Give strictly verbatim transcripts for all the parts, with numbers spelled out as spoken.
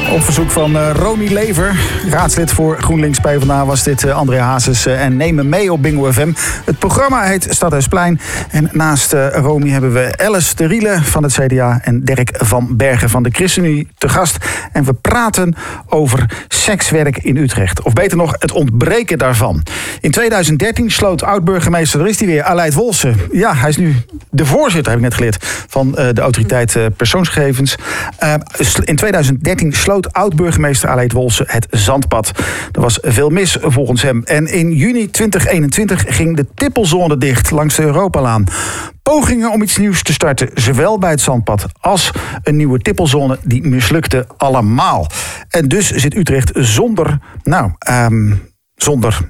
Op verzoek van uh, Romy Lever, raadslid voor GroenLinks PvdA, was dit uh, André Hazes uh, en Neem me mee op Bingo F M. Het programma heet Stadhuisplein. En naast uh, Romy hebben we Alice de Riele van het C D A en Dirk van Bergen van de ChristenUnie te gast. En we praten over sekswerk in Utrecht. Of beter nog, het ontbreken daarvan. In tweeduizend dertien sloot oud-burgemeester, er is die weer, Aleid Wolfsen. Ja, hij is nu de voorzitter, heb ik net geleerd, van uh, de autoriteit uh, persoonsgegevens. Uh, in tweeduizend dertien sloot oud-burgemeester Aleid Wolfsen het Zandpad. Er was veel mis volgens hem. En in juni twintig eenentwintig ging de tippelzone dicht langs de Europalaan. Pogingen om iets nieuws te starten, zowel bij het Zandpad als een nieuwe tippelzone, die mislukten allemaal. En dus zit Utrecht zonder, nou, um, zonder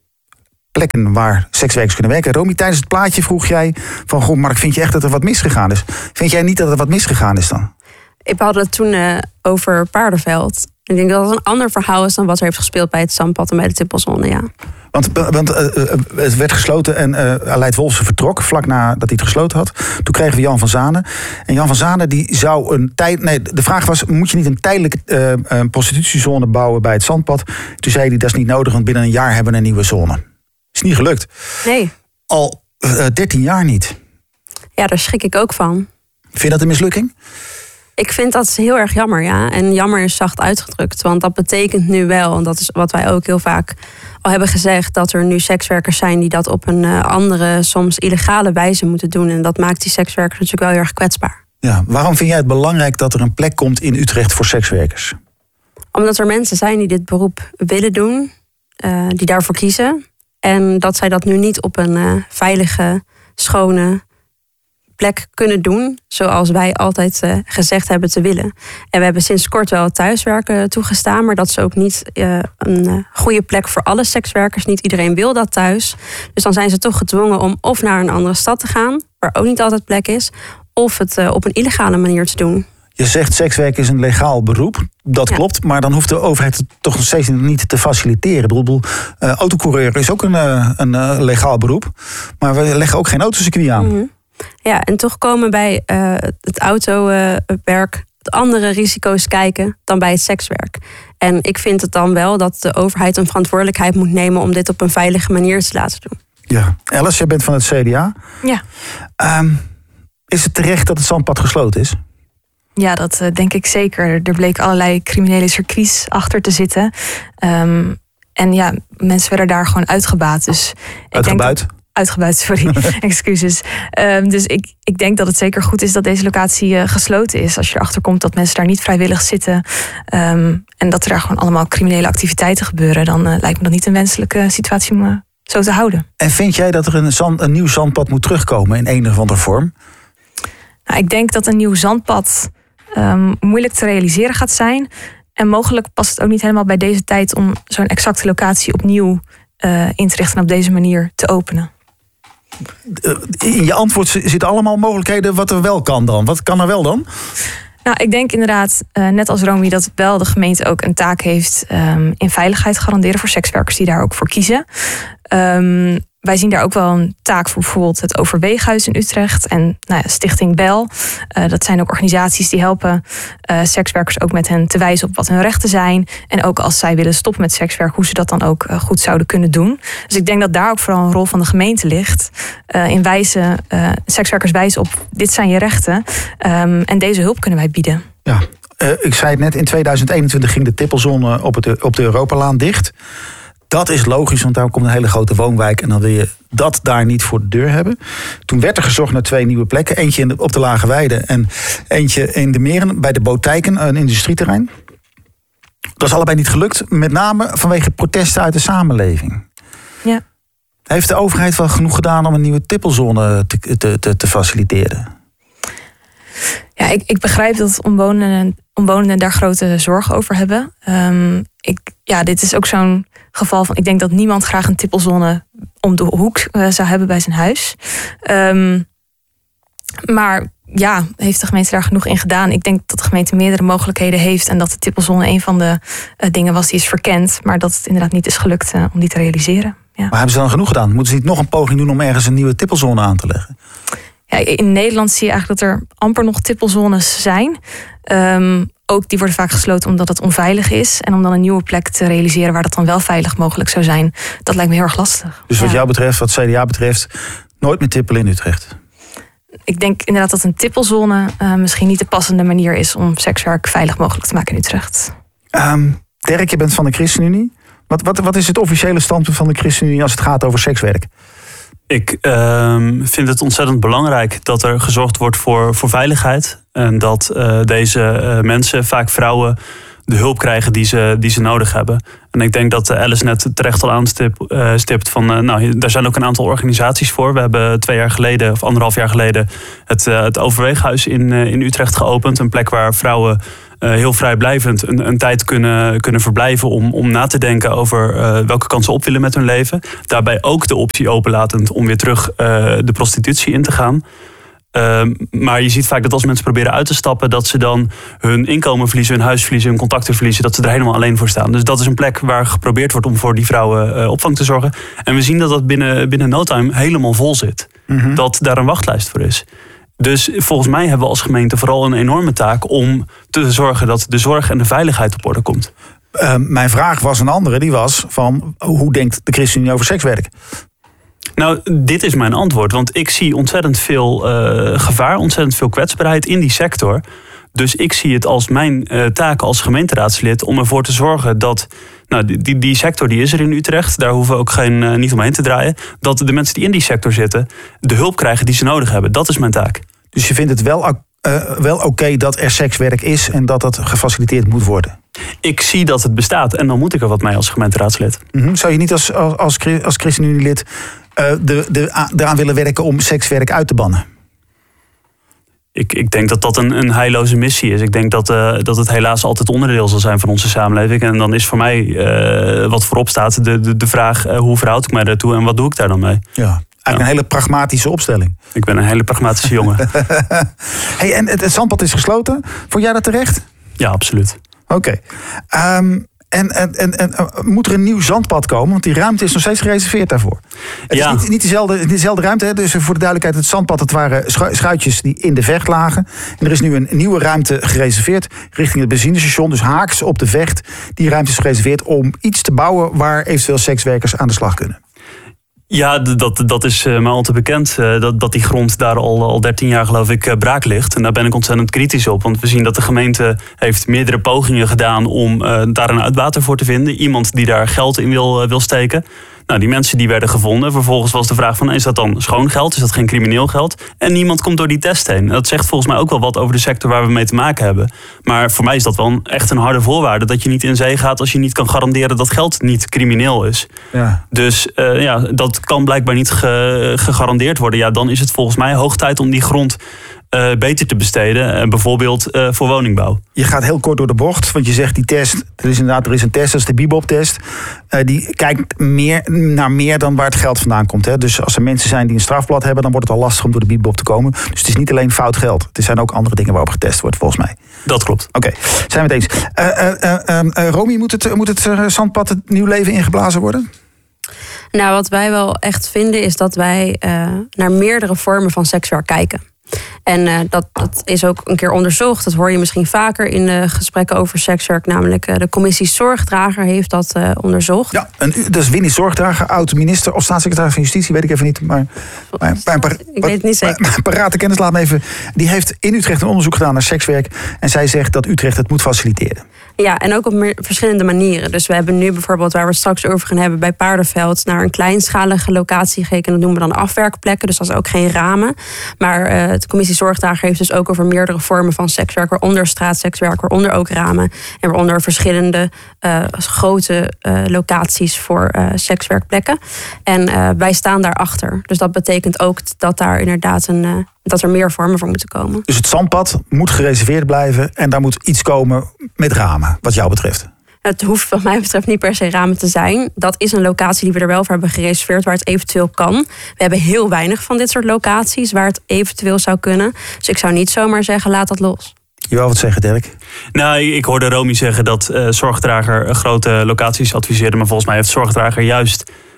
plekken waar sekswerkers kunnen werken. Romy, tijdens het plaatje vroeg jij van, goh, Mark, vind je echt dat er wat misgegaan is? Vind jij niet dat er wat misgegaan is dan? Ik had het toen uh, over Paardenveld. Ik denk dat het een ander verhaal is dan wat er heeft gespeeld bij het Zandpad en bij de tippelzone, ja. Want, want uh, het werd gesloten en uh, Aleid Wolfsen vertrok vlak nadat hij het gesloten had. Toen kregen we Jan van Zanen. En Jan van Zanen die zou een tijd. Nee, de vraag was: moet je niet een tijdelijke uh, uh, prostitutiezone bouwen bij het Zandpad? Toen zei hij: dat is niet nodig, want binnen een jaar hebben we een nieuwe zone. Is niet gelukt. Nee. Al uh, dertien jaar niet. Ja, daar schrik ik ook van. Vind je dat een mislukking? Ik vind dat heel erg jammer, ja. En jammer is zacht uitgedrukt. Want dat betekent nu wel, en dat is wat wij ook heel vaak al hebben gezegd, dat er nu sekswerkers zijn die dat op een andere, soms illegale wijze moeten doen. En dat maakt die sekswerkers natuurlijk wel heel erg kwetsbaar. Ja, waarom vind jij het belangrijk dat er een plek komt in Utrecht voor sekswerkers? Omdat er mensen zijn die dit beroep willen doen, uh, die daarvoor kiezen. En dat zij dat nu niet op een uh, veilige, schone plek kunnen doen, zoals wij altijd uh, gezegd hebben te willen. En we hebben sinds kort wel het thuiswerken toegestaan, maar dat is ook niet uh, een uh, goede plek voor alle sekswerkers. Niet iedereen wil dat thuis. Dus dan zijn ze toch gedwongen om of naar een andere stad te gaan, waar ook niet altijd plek is, of het uh, op een illegale manier te doen. Je zegt sekswerk is een legaal beroep. Dat ja. klopt, maar dan hoeft de overheid het toch nog steeds niet te faciliteren. Ik bedoel, uh, autocoureur is ook een, uh, een uh, legaal beroep. Maar we leggen ook geen autocircuit aan. Mm-hmm. Ja, en toch komen bij uh, het autowerk uh, andere risico's kijken dan bij het sekswerk. En ik vind het dan wel dat de overheid een verantwoordelijkheid moet nemen om dit op een veilige manier te laten doen. Ja, Alice, jij bent van het C D A. Ja. Um, is het terecht dat het Zandpad gesloten is? Ja, dat uh, denk ik zeker. Er bleken allerlei criminele circuits achter te zitten. Um, en ja, mensen werden daar gewoon uitgebaat. Dus Uitgebuit? Ik denk dat, uitgebuit, sorry. Excuses. Um, dus ik, ik denk dat het zeker goed is dat deze locatie uh, gesloten is. Als je erachter komt dat mensen daar niet vrijwillig zitten. Um, en dat er daar gewoon allemaal criminele activiteiten gebeuren. Dan uh, lijkt me dat niet een wenselijke situatie om uh, zo te houden. En vind jij dat er een, zand, een nieuw zandpad moet terugkomen in een of andere vorm? Nou, ik denk dat een nieuw zandpad um, moeilijk te realiseren gaat zijn. En mogelijk past het ook niet helemaal bij deze tijd om zo'n exacte locatie opnieuw uh, in te richten en op deze manier te openen. In je antwoord zitten allemaal mogelijkheden wat er wel kan dan. Wat kan er wel dan? Nou, ik denk inderdaad, uh, net als Romy, dat wel de gemeente ook een taak heeft um, in veiligheid garanderen voor sekswerkers die daar ook voor kiezen. Um, Wij zien daar ook wel een taak voor bijvoorbeeld het Overweeghuis in Utrecht en nou ja, Stichting Bel. Uh, dat zijn ook organisaties die helpen uh, sekswerkers ook met hen te wijzen op wat hun rechten zijn. En ook als zij willen stoppen met sekswerk, hoe ze dat dan ook uh, goed zouden kunnen doen. Dus ik denk dat daar ook vooral een rol van de gemeente ligt. Uh, in wijzen, uh, sekswerkers wijzen op dit zijn je rechten. Um, en deze hulp kunnen wij bieden. Ja, uh, ik zei het net, in tweeduizend eenentwintig ging de tippelzone op, het, op de Europalaan dicht. Dat is logisch, want daar komt een hele grote woonwijk en dan wil je dat daar niet voor de deur hebben. Toen werd er gezocht naar twee nieuwe plekken. Eentje in de, op de Lage Weide en eentje in de Meren bij de Bootijken, een industrieterrein. Dat is allebei niet gelukt, met name vanwege protesten uit de samenleving. Ja. Heeft de overheid wel genoeg gedaan om een nieuwe tippelzone te, te, te, te faciliteren? Ja, ik, ik begrijp dat omwonenden, omwonenden daar grote zorgen over hebben. Um, ik, ja, dit is ook zo'n geval van, ik denk dat niemand graag een tippelzone om de hoek uh, zou hebben bij zijn huis. Um, maar ja, heeft de gemeente daar genoeg in gedaan? Ik denk dat de gemeente meerdere mogelijkheden heeft en dat de tippelzone een van de uh, dingen was die is verkend, maar dat het inderdaad niet is gelukt uh, om die te realiseren. Ja. Maar hebben ze dan genoeg gedaan? Moeten ze niet nog een poging doen om ergens een nieuwe tippelzone aan te leggen? Ja, in Nederland zie je eigenlijk dat er amper nog tippelzones zijn. Um, ook die worden vaak gesloten omdat het onveilig is. En om dan een nieuwe plek te realiseren waar dat dan wel veilig mogelijk zou zijn. Dat lijkt me heel erg lastig. Dus wat ja. jou betreft, wat C D A betreft, nooit meer tippelen in Utrecht? Ik denk inderdaad dat een tippelzone uh, misschien niet de passende manier is om sekswerk veilig mogelijk te maken in Utrecht. Um, Dirk, je bent van de ChristenUnie. Wat, wat, wat is het officiële standpunt van de ChristenUnie als het gaat over sekswerk? Ik uh, vind het ontzettend belangrijk dat er gezorgd wordt voor, voor veiligheid. En dat uh, deze uh, mensen, vaak vrouwen, de hulp krijgen die ze, die ze nodig hebben. En ik denk dat Alice net terecht al aanstipt uh, stipt van, uh, nou, daar zijn ook een aantal organisaties voor. We hebben twee jaar geleden, of anderhalf jaar geleden, het, uh, het Overweeghuis in, uh, in Utrecht geopend. Een plek waar vrouwen uh, heel vrijblijvend een, een tijd kunnen, kunnen verblijven om, om na te denken over uh, welke kant ze op willen met hun leven. Daarbij ook de optie openlatend om weer terug uh, de prostitutie in te gaan. Uh, maar je ziet vaak dat als mensen proberen uit te stappen, dat ze dan hun inkomen verliezen, hun huis verliezen, hun contacten verliezen, dat ze er helemaal alleen voor staan. Dus dat is een plek waar geprobeerd wordt om voor die vrouwen uh, opvang te zorgen. En we zien dat dat binnen, binnen no time helemaal vol zit. Mm-hmm. Dat daar een wachtlijst voor is. Dus volgens mij hebben we als gemeente vooral een enorme taak om te zorgen dat de zorg en de veiligheid op orde komt. Uh, mijn vraag was een andere, die was van hoe denkt de ChristenUnie over sekswerk? Nou, dit is mijn antwoord. Want ik zie ontzettend veel uh, gevaar, ontzettend veel kwetsbaarheid in die sector. Dus ik zie het als mijn uh, taak als gemeenteraadslid om ervoor te zorgen dat, nou, die, die, die sector die is er in Utrecht, daar hoeven we ook geen, uh, niet omheen te draaien, dat de mensen die in die sector zitten de hulp krijgen die ze nodig hebben. Dat is mijn taak. Dus je vindt het wel, uh, wel oké okay dat er sekswerk is en dat dat gefaciliteerd moet worden? Ik zie dat het bestaat en dan moet ik er wat mee als gemeenteraadslid. Mm-hmm. Zou je niet als, als, als, als ChristenUnie-lid uh, de, de, eraan willen werken om sekswerk uit te bannen? Ik, ik denk dat dat een, een heilloze missie is. Ik denk dat, uh, dat het helaas altijd onderdeel zal zijn van onze samenleving. En dan is voor mij uh, wat voorop staat de, de, de vraag uh, hoe verhoud ik mij daartoe en wat doe ik daar dan mee? Ja. Eigenlijk een hele pragmatische opstelling. Ik ben een hele pragmatische jongen. Hey, en het, het zandpad is gesloten. Vond jij dat terecht? Ja, absoluut. Oké. Okay. Um, en, en, en, en moet er een nieuw zandpad komen? Want die ruimte is nog steeds gereserveerd daarvoor. Het ja. is niet, niet, dezelfde, niet dezelfde ruimte. Hè? Dus voor de duidelijkheid, het zandpad, het waren schuitjes die in de Vecht lagen. En er is nu een nieuwe ruimte gereserveerd richting het benzinestation. Dus haaks op de Vecht. Die ruimte is gereserveerd om iets te bouwen waar eventueel sekswerkers aan de slag kunnen. Ja, dat, dat is uh, mij al te bekend. Uh, dat, dat die grond daar al, al dertien jaar geloof ik uh, braak ligt. En daar ben ik ontzettend kritisch op. Want we zien dat de gemeente heeft meerdere pogingen gedaan om uh, daar een uitbater voor te vinden. Iemand die daar geld in wil, uh, wil steken. Nou, die mensen die werden gevonden. Vervolgens was de vraag van, is dat dan schoon geld? Is dat geen crimineel geld? En niemand komt door die test heen. Dat zegt volgens mij ook wel wat over de sector waar we mee te maken hebben. Maar voor mij is dat wel een, echt een harde voorwaarde. Dat je niet in zee gaat als je niet kan garanderen dat geld niet crimineel is. Ja. Dus uh, ja, dat kan blijkbaar niet ge, gegarandeerd worden. Ja, dan is het volgens mij hoog tijd om die grond Uh, beter te besteden. Uh, bijvoorbeeld uh, voor woningbouw. Je gaat heel kort door de bocht. Want je zegt die test. Er is inderdaad er is een test. Dat is de Bibop-test. Uh, die kijkt meer naar meer dan waar het geld vandaan komt. Hè. Dus als er mensen zijn die een strafblad hebben, dan wordt het al lastig om door de Bibop te komen. Dus het is niet alleen fout geld. Er zijn ook andere dingen waarop getest wordt, volgens mij. Dat klopt. Oké, okay. Zijn we het eens. Uh, uh, uh, uh, Romy, moet het, moet het uh, zandpad het nieuw leven ingeblazen worden? Nou, wat wij wel echt vinden is dat wij uh, naar meerdere vormen van sekswerk kijken. En uh, dat, dat is ook een keer onderzocht. Dat hoor je misschien vaker in de gesprekken over sekswerk. Namelijk uh, de commissie Zorgdrager heeft dat uh, onderzocht. Ja, en u, dus Winnie Zorgdrager, oud-minister of staatssecretaris van Justitie, weet ik even niet. Maar, maar, maar, maar ik weet het niet zeker. Maar, parate kennis, laat me even. Die heeft in Utrecht een onderzoek gedaan naar sekswerk. En zij zegt dat Utrecht het moet faciliteren. Ja, en ook op meer, verschillende manieren. Dus we hebben nu bijvoorbeeld, waar we het straks over gaan hebben, bij Paardenveld naar een kleinschalige locatie gekeken. Dat noemen we dan afwerkplekken. Dus dat is ook geen ramen. Maar uh, de commissie Zorgdrager heeft dus ook over meerdere vormen van sekswerk, waaronder straatsekswerk, waaronder ook ramen. En waaronder verschillende uh, grote uh, locaties voor uh, sekswerkplekken. En uh, wij staan daarachter. Dus dat betekent ook dat daar inderdaad een, uh, dat er meer vormen voor moeten komen. Dus het zandpad moet gereserveerd blijven en daar moet iets komen met ramen, wat jou betreft? Het hoeft wat mij betreft niet per se ramen te zijn. Dat is een locatie die we er wel voor hebben gereserveerd, waar het eventueel kan. We hebben heel weinig van dit soort locaties waar het eventueel zou kunnen. Dus ik zou niet zomaar zeggen, laat dat los. Je wou wat zeggen, Dirk? Nou, ik hoorde Romy zeggen dat uh, Zorgdrager grote locaties adviseerde. Maar volgens mij heeft Zorgdrager juist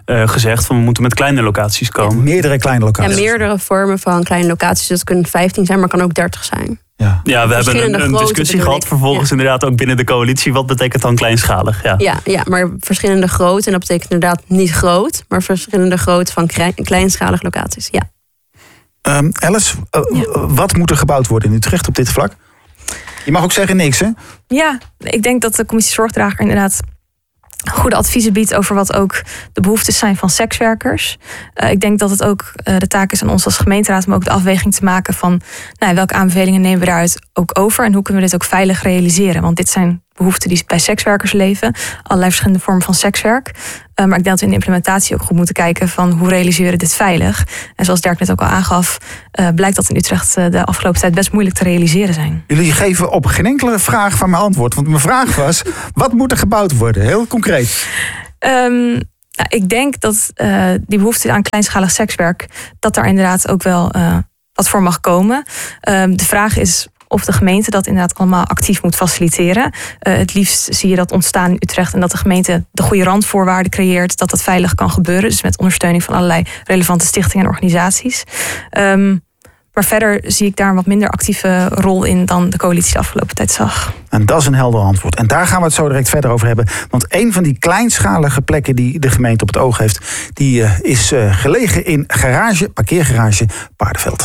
uh, gezegd van we moeten met kleine locaties komen. Ja, meerdere kleine locaties. Ja, meerdere vormen van kleine locaties. Dat kunnen vijftien zijn, maar kan ook dertig zijn. Ja, ja we hebben een, een discussie gehad vervolgens ja. inderdaad ook binnen de coalitie. Wat betekent dan kleinschalig? Ja, ja, ja maar verschillende grootte. En dat betekent inderdaad niet groot, maar verschillende grootte van kleinschalige locaties. Ja. Um, Alice, uh, ja. wat moet er gebouwd worden in Utrecht op dit vlak? Je mag ook zeggen niks, hè? Ja, ik denk dat de commissie Zorgdrager inderdaad goede adviezen biedt over wat ook de behoeftes zijn van sekswerkers. Uh, ik denk dat het ook uh, de taak is aan ons als gemeenteraad om ook de afweging te maken van nou, welke aanbevelingen nemen we daaruit ook over en hoe kunnen we dit ook veilig realiseren. Want dit zijn behoeften die bij sekswerkers leven, allerlei verschillende vormen van sekswerk. Uh, maar ik denk dat we in de implementatie ook goed moeten kijken van hoe realiseren we dit veilig. En zoals Dirk net ook al aangaf, uh, blijkt dat in Utrecht uh, de afgelopen tijd best moeilijk te realiseren zijn. Jullie geven op geen enkele vraag van mijn antwoord. Want mijn vraag was, wat moet er gebouwd worden? Heel concreet. Um, nou, ik denk dat uh, die behoefte aan kleinschalig sekswerk, dat daar inderdaad ook wel uh, wat voor mag komen. Um, de vraag is of de gemeente dat inderdaad allemaal actief moet faciliteren. Uh, het liefst zie je dat ontstaan in Utrecht en dat de gemeente de goede randvoorwaarden creëert, dat dat veilig kan gebeuren. Dus met ondersteuning van allerlei relevante stichtingen en organisaties. Um, maar verder zie ik daar een wat minder actieve rol in dan de coalitie de afgelopen tijd zag. En dat is een helder antwoord. En daar gaan we het zo direct verder over hebben. Want een van die kleinschalige plekken die de gemeente op het oog heeft, die uh, is uh, gelegen in garage, parkeergarage Paardenveld.